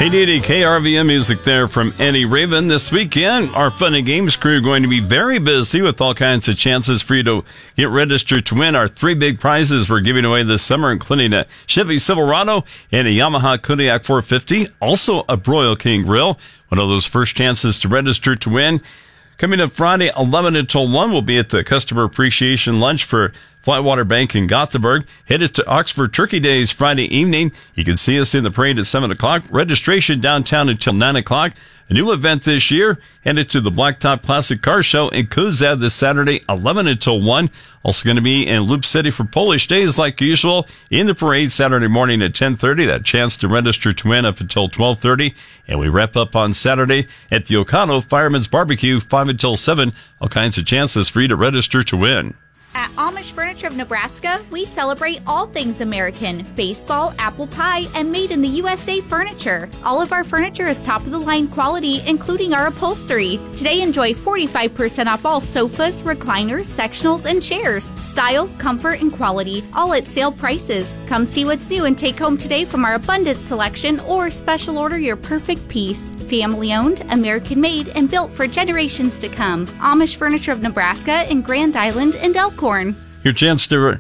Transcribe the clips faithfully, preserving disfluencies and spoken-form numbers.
Hey, D D, K R V M music there from Eddie Raven. This weekend, our Fun and Games crew are going to be very busy with all kinds of chances for you to get registered to win our three big prizes we're giving away this summer, including a Chevy Silverado and a Yamaha Kodiak four fifty, also a Broil King grill. One of those first chances to register to win. Coming up Friday, eleven until one, we'll be at the Customer Appreciation Lunch for Flightwater Bank in Gothenburg. Headed to Oxford Turkey Days Friday evening. You can see us in the parade at seven o'clock. Registration downtown until nine o'clock. A new event this year, headed to the Blacktop Classic Car Show in Kuzad this Saturday, eleven until one. Also going to be in Loop City for Polish Days like usual. In the parade Saturday morning at ten thirty. That chance to register to win up until twelve thirty. And we wrap up on Saturday at the Okano Fireman's Barbecue, five until seven. All kinds of chances for you to register to win. At Amish Furniture of Nebraska, we celebrate all things American, baseball, apple pie, and made in the U S A furniture. All of our furniture is top-of-the-line quality, including our upholstery. Today, enjoy forty-five percent off all sofas, recliners, sectionals, and chairs. Style, comfort, and quality, all at sale prices. Come see what's new and take home today from our abundant selection or special order your perfect piece. Family-owned, American-made, and built for generations to come. Amish Furniture of Nebraska in Grand Island and Elkhorn. Your chance to,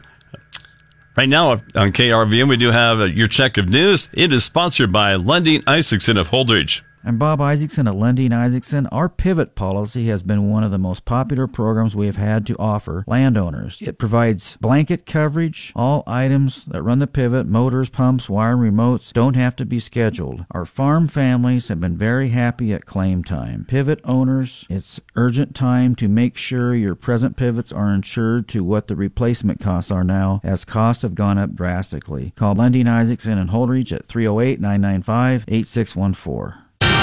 right now on K R V M, we do have your check of news. It is sponsored by Lundin Isaacson of Holdridge. I'm Bob Isaacson at Lundin Isaacson. Our pivot policy has been one of the most popular programs we have had to offer landowners. It provides blanket coverage. All items that run the pivot, motors, pumps, wire, remotes, don't have to be scheduled. Our farm families have been very happy at claim time. Pivot owners, it's urgent time to make sure your present pivots are insured to what the replacement costs are now, as costs have gone up drastically. Call Lundin Isaacson and Holdridge at three oh eight, nine nine five, eight six one four.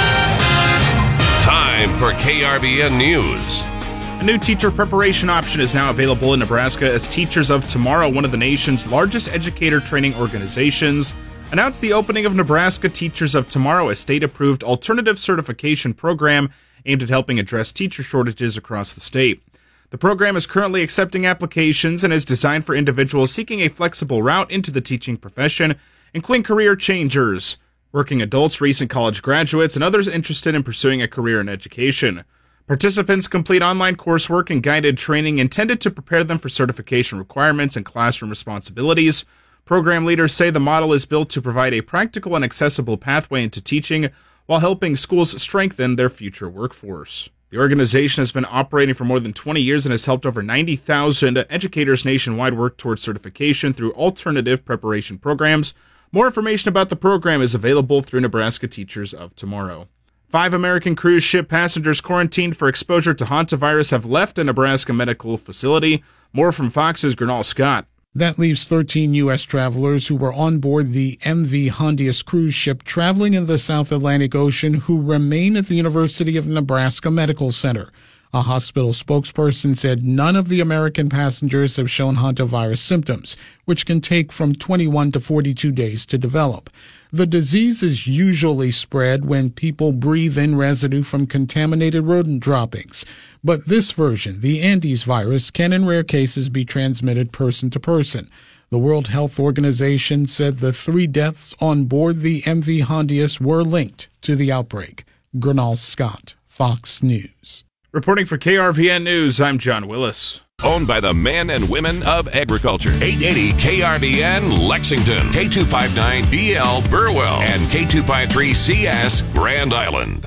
Time for K R V N News. A new teacher preparation option is now available in Nebraska as Teachers of Tomorrow, one of the nation's largest educator training organizations, announced the opening of Nebraska Teachers of Tomorrow, a state-approved alternative certification program aimed at helping address teacher shortages across the state. The program is currently accepting applications and is designed for individuals seeking a flexible route into the teaching profession, including career changers, working adults, recent college graduates, and others interested in pursuing a career in education. Participants complete online coursework and guided training intended to prepare them for certification requirements and classroom responsibilities. Program leaders say the model is built to provide a practical and accessible pathway into teaching while helping schools strengthen their future workforce. The organization has been operating for more than twenty years and has helped over ninety thousand educators nationwide work towards certification through alternative preparation programs. More information about the program is available through Nebraska Teachers of Tomorrow. Five American cruise ship passengers quarantined for exposure to hantavirus have left a Nebraska medical facility. More from Fox's Gernal Scott. That leaves thirteen U S travelers who were on board the M V Hondius cruise ship traveling in the South Atlantic Ocean who remain at the University of Nebraska Medical Center. A hospital spokesperson said none of the American passengers have shown hantavirus symptoms, which can take from twenty-one to forty-two days to develop. The disease is usually spread when people breathe in residue from contaminated rodent droppings. But this version, the Andes virus, can in rare cases be transmitted person to person. The World Health Organization said the three deaths on board the M V Hondius were linked to the outbreak. Gernal Scott, Fox News. Reporting for K R V N News, I'm John Willis. Owned by the men and women of agriculture. eight eighty K R V N Lexington, K two fifty-nine B L Burwell, and K two fifty-three C S Grand Island.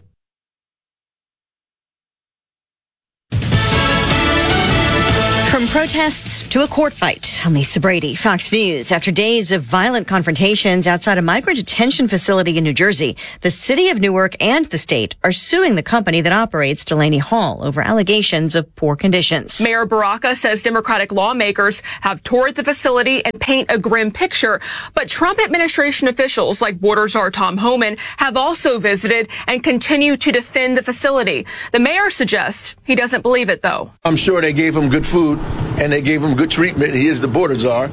From protests to a court fight, I'm Lisa Brady, Fox News. After days of violent confrontations outside a migrant detention facility in New Jersey, the city of Newark and the state are suing the company that operates Delaney Hall over allegations of poor conditions. Mayor Baraka says Democratic lawmakers have toured the facility and paint a grim picture, but Trump administration officials like Border Czar Tom Homan have also visited and continue to defend the facility. The mayor suggests he doesn't believe it, though. I'm sure they gave him good food and they gave him good treatment. He is the border czar.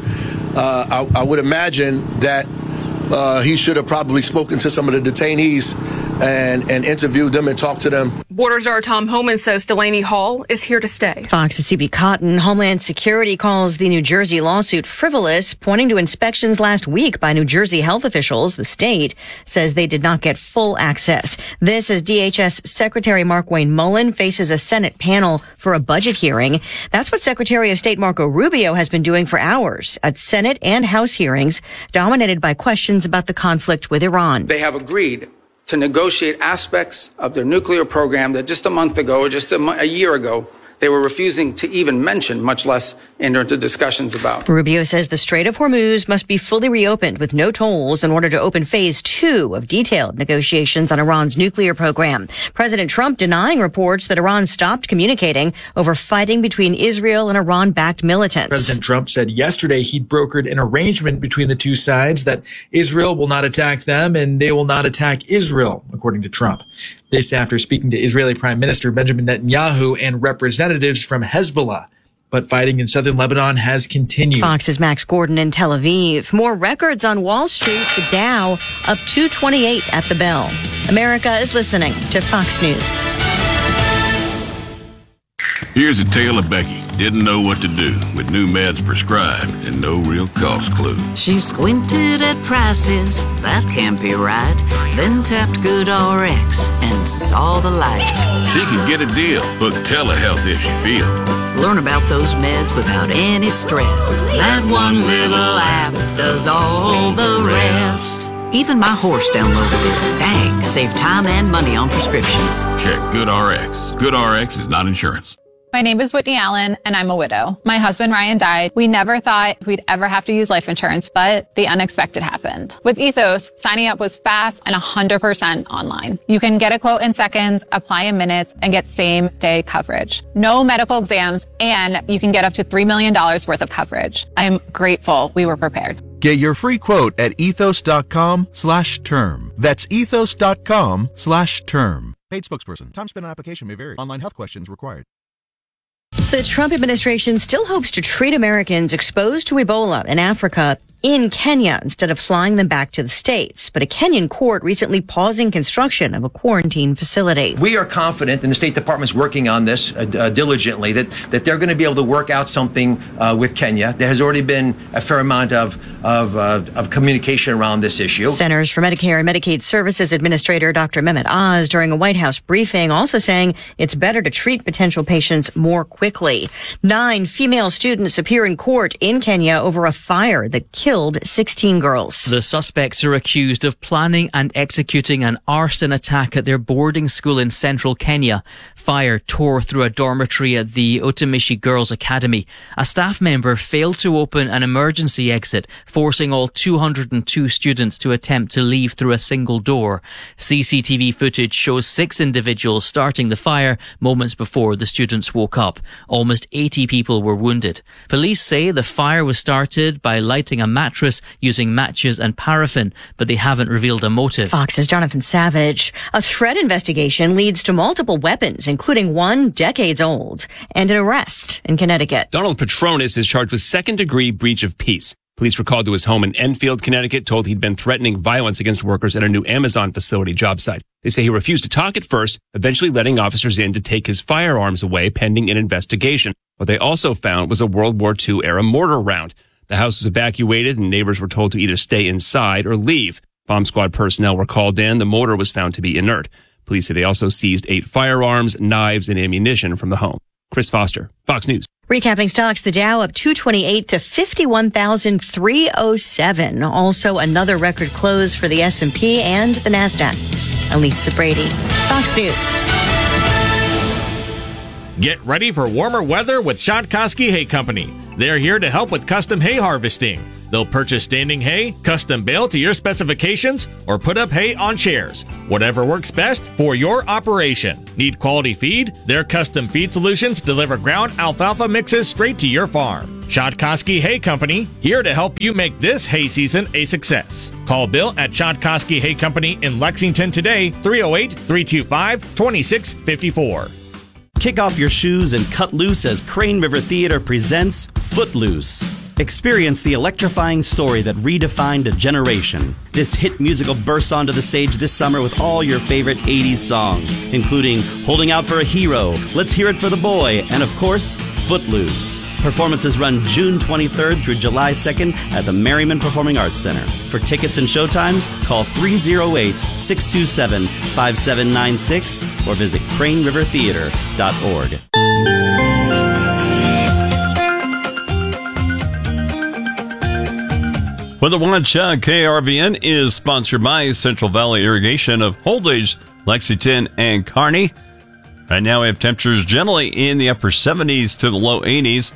Uh, I, I would imagine that uh, he should have probably spoken to some of the detainees and, and interview them and talk to them. Border Czar Tom Homan says Delaney Hall is here to stay. Fox's C B Cotton. Homeland Security calls the New Jersey lawsuit frivolous, pointing to inspections last week by New Jersey health officials. The state says they did not get full access. This as D H S Secretary Mark Wayne Mullen faces a Senate panel for a budget hearing. That's what Secretary of State Marco Rubio has been doing for hours at Senate and House hearings, dominated by questions about the conflict with Iran. They have agreed to negotiate aspects of their nuclear program that just a month ago or just a, mo- a year ago they were refusing to even mention, much less enter into discussions about. Rubio says the Strait of Hormuz must be fully reopened with no tolls in order to open phase two of detailed negotiations on Iran's nuclear program. President Trump denying reports that Iran stopped communicating over fighting between Israel and Iran-backed militants. President Trump said yesterday he'd brokered an arrangement between the two sides that Israel will not attack them and they will not attack Israel, according to Trump. This after speaking to Israeli Prime Minister Benjamin Netanyahu and representatives from Hezbollah. But fighting in southern Lebanon has continued. Fox's Max Gordon in Tel Aviv. More records on Wall Street. The Dow up two twenty-eight at the bell. America is listening to Fox News. Here's a tale of Becky. Didn't know what to do with new meds prescribed and no real cost clue. She squinted at prices, that can't be right. Then tapped GoodRx and saw the light. She can get a deal. Book telehealth if she feels. Learn about those meds without any stress. That one little app does all the rest. Even my horse downloaded it. Dang, save time and money on prescriptions. Check GoodRx. GoodRx is not insurance. My name is Whitney Allen, and I'm a widow. My husband, Ryan, died. We never thought we'd ever have to use life insurance, but the unexpected happened. With Ethos, signing up was fast and one hundred percent online. You can get a quote in seconds, apply in minutes, and get same-day coverage. No medical exams, and you can get up to three million dollars worth of coverage. I'm grateful we were prepared. Get your free quote at ethos.com slash term. That's ethos.com slash term. Paid spokesperson. Time spent on application may vary. Online health questions required. The Trump administration still hopes to treat Americans exposed to Ebola in Africa in Kenya instead of flying them back to the States. But a Kenyan court recently pausing construction of a quarantine facility. We are confident, and the State Department's working on this uh, uh, diligently, that, that they're going to be able to work out something uh, with Kenya. There has already been a fair amount of, of, uh, of communication around this issue. Centers for Medicare and Medicaid Services Administrator Doctor Mehmet Oz during a White House briefing also saying it's better to treat potential patients more quickly. Nine female students appear in court in Kenya over a fire that killed killed sixteen girls. The suspects are accused of planning and executing an arson attack at their boarding school in central Kenya. Fire tore through a dormitory at the Utumishi Girls Academy. A staff member failed to open an emergency exit, forcing all two hundred two students to attempt to leave through a single door. C C T V footage shows six individuals starting the fire moments before the students woke up. Almost eighty people were wounded. Police say the fire was started by lighting a mattress using matches and paraffin, but they haven't revealed a motive. Fox's Jonathan Savage. A threat investigation leads to multiple weapons, including one decades old, and an arrest in Connecticut. Donald Petronis is charged with second-degree breach of peace. Police were called to his home in Enfield, Connecticut, told he'd been threatening violence against workers at a new Amazon facility job site. They say he refused to talk at first, eventually letting officers in to take his firearms away pending an investigation. What they also found was a World War Two era mortar round. The house was evacuated and neighbors were told to either stay inside or leave. Bomb squad personnel were called in. The mortar was found to be inert. Police say they also seized eight firearms, knives, and ammunition from the home. Chris Foster, Fox News. Recapping stocks, the Dow up two twenty-eight to fifty-one thousand three hundred seven. Also another record close for the S and P and the NASDAQ. Elisa Brady, Fox News. Get ready for warmer weather with Shotkoski Hay Company. They're here to help with custom hay harvesting. They'll purchase standing hay, custom bale to your specifications, or put up hay on chairs. Whatever works best for your operation. Need quality feed? Their custom feed solutions deliver ground alfalfa mixes straight to your farm. Shotkoski Hay Company, here to help you make this hay season a success. Call Bill at Shotkoski Hay Company in Lexington today, three oh eight, three two five, two six five four. Kick off your shoes and cut loose as Crane River Theater presents Footloose. Experience the electrifying story that redefined a generation. This hit musical bursts onto the stage this summer with all your favorite eighties songs, including Holding Out for a Hero, Let's Hear It for the Boy, and of course, Footloose. Performances run June twenty-third through July second at the Merriman Performing Arts Center. For tickets and showtimes, call three oh eight, six two seven, five seven nine six or visit crane river theater dot org. Weather Watch on K R V N is sponsored by Central Valley Irrigation of Holdridge, Lexington, and Kearney. Right now we have temperatures generally in the upper seventies to the low eighties.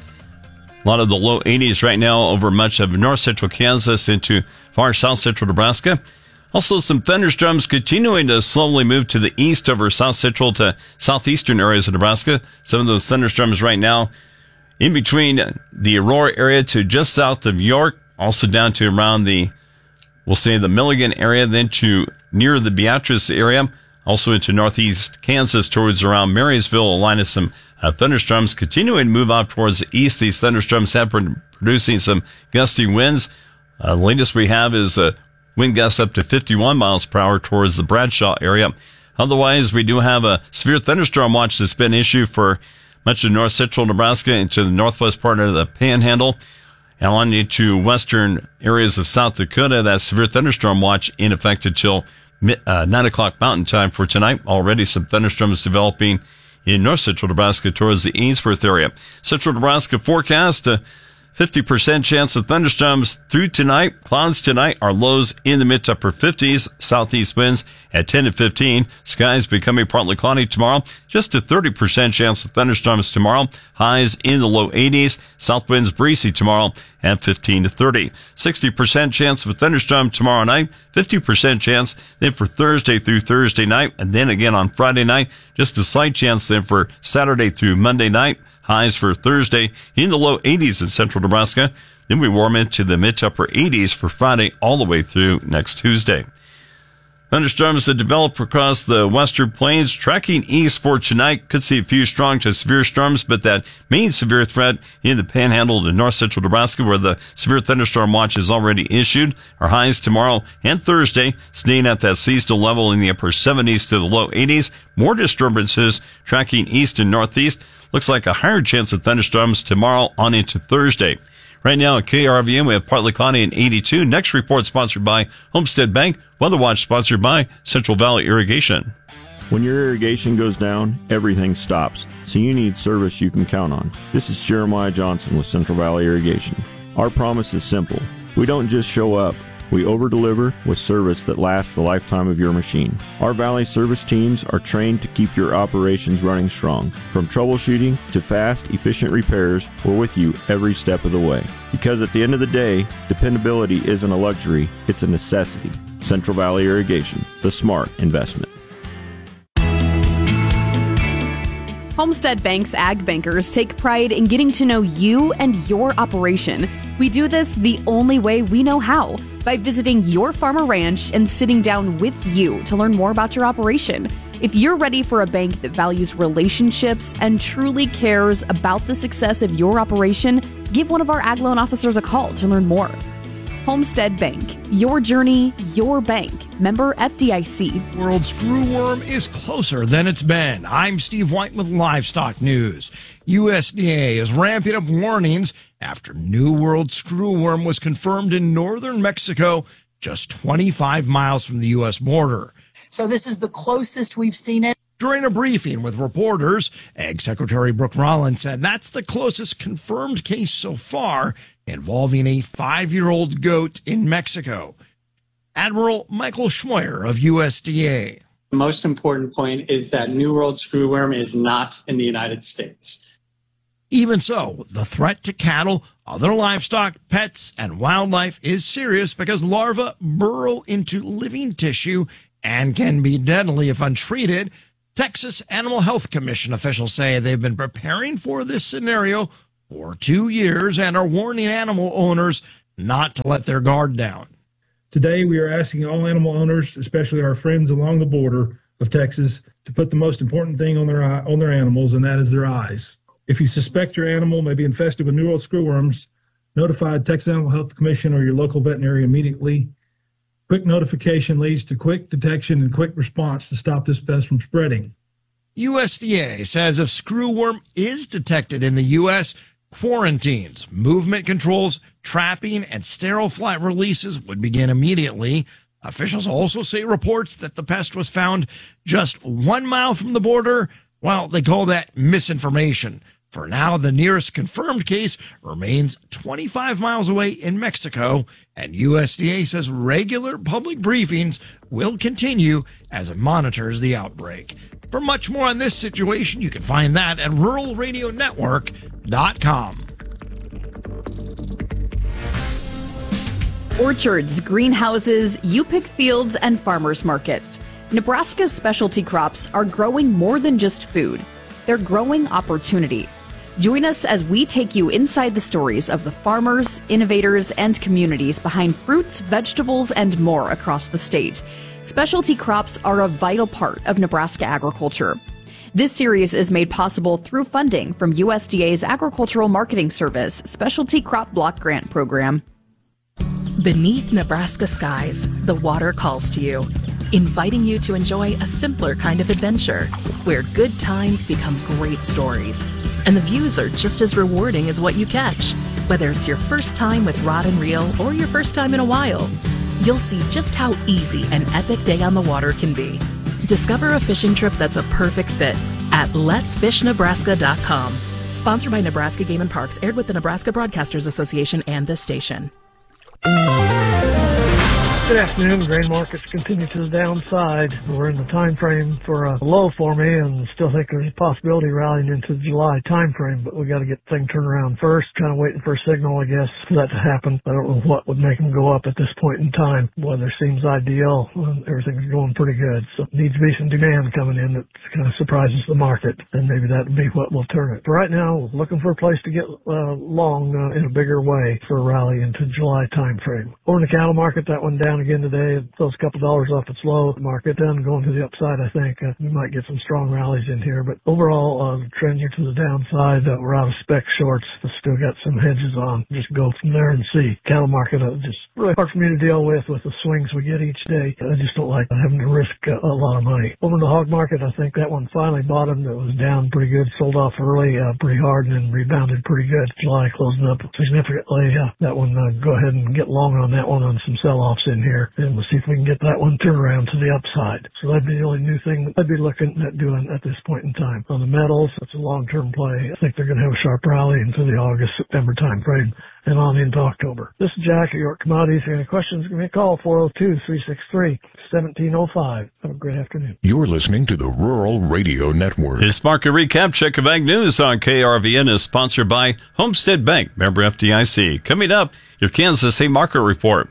A lot of the low eighties right now over much of north central Kansas into far south central Nebraska. Also some thunderstorms continuing to slowly move to the east over south central to southeastern areas of Nebraska. Some of those thunderstorms right now in between the Aurora area to just south of York. Also down to around the, we'll say the Milligan area, then to near the Beatrice area, also into northeast Kansas towards around Marysville, a line of some uh, thunderstorms continuing to move off towards the east. These thunderstorms have been producing some gusty winds. Uh, the latest we have is uh, wind gusts up to fifty-one miles per hour towards the Bradshaw area. Otherwise, we do have a severe thunderstorm watch that's been issued for much of north central Nebraska into the northwest part of the Panhandle. And on into western areas of South Dakota, that severe thunderstorm watch in effect until uh, nine o'clock Mountain Time for tonight. Already some thunderstorms developing in north central Nebraska towards the Ainsworth area. Central Nebraska forecast, a fifty percent chance of thunderstorms through tonight. Clouds tonight are lows in the mid to upper fifties. Southeast winds at ten to fifteen. Skies becoming partly cloudy tomorrow. Just a thirty percent chance of thunderstorms tomorrow. Highs in the low eighties. South winds breezy tomorrow at fifteen to thirty. sixty percent chance of a thunderstorm tomorrow night. fifty percent chance then for Thursday through Thursday night. And then again on Friday night. Just a slight chance then for Saturday through Monday night. Highs for Thursday in the low eighties in central Nebraska. Then we warm into the mid to upper eighties for Friday all the way through next Tuesday. Thunderstorms that develop across the western plains tracking east for tonight. Could see a few strong to severe storms, but that main severe threat in the Panhandle to north central Nebraska where the severe thunderstorm watch is already issued. Our highs tomorrow and Thursday staying at that seasonal level in the upper seventies to the low eighties. More disturbances tracking east and northeast. Looks like a higher chance of thunderstorms tomorrow on into Thursday. Right now at K R V N, we have partly cloudy and eighty-two. Next report sponsored by Homestead Bank. Weather Watch sponsored by Central Valley Irrigation. When your irrigation goes down, everything stops, so you need service you can count on. This is Jeremiah Johnson with Central Valley Irrigation. Our promise is simple. We don't just show up. We over-deliver with service that lasts the lifetime of your machine. Our Valley service teams are trained to keep your operations running strong. From troubleshooting to fast, efficient repairs, we're with you every step of the way. Because at the end of the day, dependability isn't a luxury, it's a necessity. Central Valley Irrigation, the smart investment. Homestead Bank's Ag Bankers take pride in getting to know you and your operation. We do this the only way we know how, by visiting your farm or ranch and sitting down with you to learn more about your operation. If you're ready for a bank that values relationships and truly cares about the success of your operation, give one of our Ag Loan officers a call to learn more. Homestead Bank, your journey, your bank. Member F D I C. World screwworm is closer than it's been. I'm Steve White with Livestock News. U S D A is ramping up warnings after new world screwworm was confirmed in northern Mexico, just twenty-five miles from the U S border. So this is the closest we've seen it. During a briefing with reporters, Ag Secretary Brooke Rollins said that's the closest confirmed case so far involving a five-year-old goat in Mexico. Admiral Michael Schmoyer of U S D A. The most important point is that New World screwworm is not in the United States. Even so, the threat to cattle, other livestock, pets, and wildlife is serious because larvae burrow into living tissue and can be deadly if untreated. Texas Animal Health Commission officials say they've been preparing for this scenario for two years and are warning animal owners not to let their guard down. Today, we are asking all animal owners, especially our friends along the border of Texas, to put the most important thing on their on their animals, and that is their eyes. If you suspect your animal may be infested with New World screwworms, Notify Texas Animal Health Commission or your local veterinarian immediately. Quick notification leads to quick detection and quick response to stop this pest from spreading. U S D A says if screwworm is detected in the U S, quarantines, movement controls, trapping, and sterile flight releases would begin immediately. Officials also say reports that the pest was found just one mile from the border. Well, they call that misinformation. For now, the nearest confirmed case remains twenty-five miles away in Mexico, and U S D A says regular public briefings will continue as it monitors the outbreak. For much more on this situation, you can find that at rural radio network dot com. Orchards, greenhouses, U-Pick fields, and farmers markets. Nebraska's specialty crops are growing more than just food. They're growing opportunity. Join us as we take you inside the stories of the farmers, innovators, and communities behind fruits, vegetables, and more across the state. Specialty crops are a vital part of Nebraska agriculture. This series is made possible through funding from U S D A's Agricultural Marketing Service Specialty Crop Block Grant Program. Beneath Nebraska skies, the water calls to you, inviting you to enjoy a simpler kind of adventure where good times become great stories. And the views are just as rewarding as what you catch. Whether it's your first time with rod and reel or your first time in a while, you'll see just how easy an epic day on the water can be. Discover a fishing trip that's a perfect fit at lets fish nebraska dot com. Sponsored by Nebraska Game and Parks, aired with the Nebraska Broadcasters Association and this station. Good afternoon. Grain markets continue to the downside. We're in the time frame for a low for me and still think there's a possibility rallying into the July time frame, but we got to get the thing turned around first. Kind of waiting for a signal, I guess, for that to happen. I don't know what would make them go up at this point in time. Weather seems ideal. Everything's going pretty good. So it needs to be some demand coming in that kind of surprises the market, and maybe that would be what will turn it. But right now, looking for a place to get uh, long uh, in a bigger way for a rally into July time frame. Over in the cattle market, that one down again today. It throws a couple dollars off its low market, then going to the upside. I think uh, we might get some strong rallies in here, but overall uh, trending to the downside. Uh, we're out of spec shorts. Still got some hedges on. Just go from there and see. Cattle market uh, just really hard for me to deal with with the swings we get each day. I just don't like having to risk uh, a lot of money. Over in the hog market, I think that one finally bottomed. It was down pretty good, sold off early, uh, pretty hard, and then rebounded pretty good. July closing up significantly. Uh, that one, uh, go ahead and get long on that one on some sell-offs in here. And we'll see if we can get that one turned around to the upside. So that'd be the only new thing that I'd be looking at doing at this point in time. On the metals, it's a long-term play. I think they're going to have a sharp rally into the August, September time frame and on into October. This is Jack at York Commodities. If you have any questions, give me a call, four oh two, three six three, one seven oh five. Have a great afternoon. You're listening to the Rural Radio Network. This market recap check of Ag News on K R V N is sponsored by Homestead Bank, member F D I C. Coming up, your Kansas City Market Report.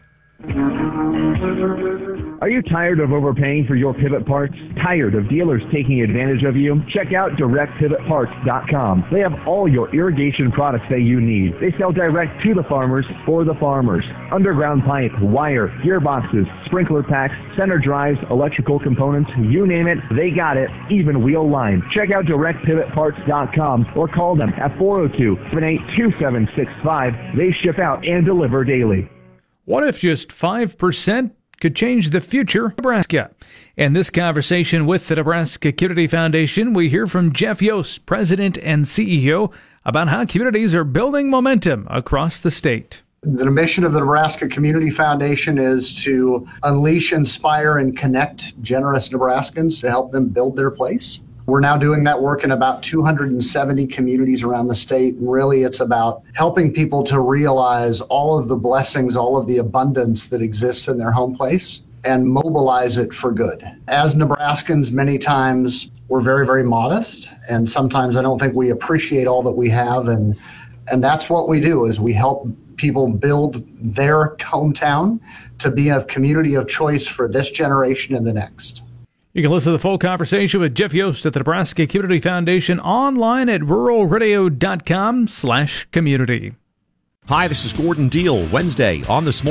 Are you tired of overpaying for your pivot parts? Tired of dealers taking advantage of you? Check out direct pivot parts dot com. They have all your irrigation products that you need. They sell direct to the farmers for the farmers. Underground pipe, wire, gearboxes, sprinkler packs, center drives, electrical components, you name it, they got it, even wheel line. Check out direct pivot parts dot com or call them at four oh two, seven eight two seven six five. They ship out and deliver daily. What if just five percent could change the future of Nebraska? In this conversation with the Nebraska Community Foundation, we hear from Jeff Yost, President and C E O, about how communities are building momentum across the state. The mission of the Nebraska Community Foundation is to unleash, inspire, and connect generous Nebraskans to help them build their place. We're now doing that work in about two hundred seventy communities around the state. And really, it's about helping people to realize all of the blessings, all of the abundance that exists in their home place and mobilize it for good. As Nebraskans, many times we're very, very modest. And sometimes I don't think we appreciate all that we have. And, and that's what we do, is we help people build their hometown to be a community of choice for this generation and the next. You can listen to the full conversation with Jeff Yost at the Nebraska Community Foundation online at rural radio dot com slash community. Hi, this is Gordon Deal. Wednesday on This Morning.